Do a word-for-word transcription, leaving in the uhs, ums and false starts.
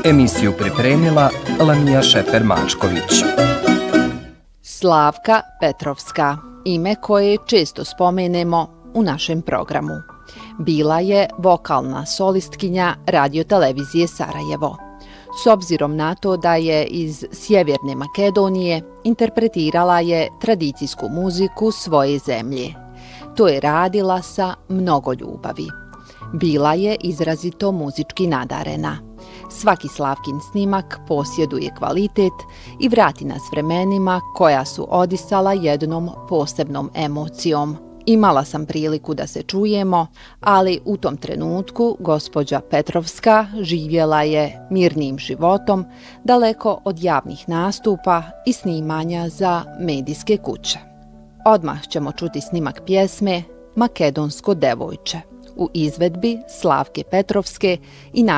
Emisiju pripremila Lamija Šeper-Mačković. Slavka Petrovska, ime koje često spomenemo u našem programu. Bila je vokalna solistkinja Radio-televizije Sarajevo. S obzirom na to da je iz Sjeverne Makedonije, interpretirala je tradicijsku muziku svoje zemlje. To je radila sa mnogo ljubavi. Bila je izrazito muzički nadarena. Svaki Slavkin snimak posjeduje kvalitet i vrati nas vremenima koja su odisala jednom posebnom emocijom. Imala sam priliku da se čujemo, ali u tom trenutku gospođa Petrovska živjela je mirnim životom, daleko od javnih nastupa i snimanja za medijske kuće. Odmah ćemo čuti snimak pjesme Makedonsko devojče u izvedbi Slavke Petrovske i